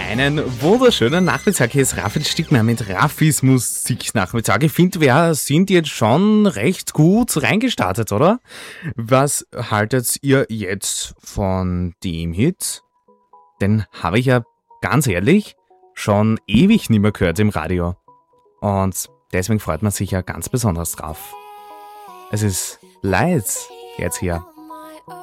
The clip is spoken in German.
Einen wunderschönen Nachmittag. Hier ist Raphael Stickmer mit Raffis Musiknachmittag. Ich finde, wir sind jetzt schon recht gut reingestartet, oder? Was haltet ihr jetzt von dem Hit? Den habe ich ja ganz ehrlich schon ewig nicht mehr gehört im Radio. Und deswegen freut man sich ja ganz besonders drauf. Es ist Lights jetzt hier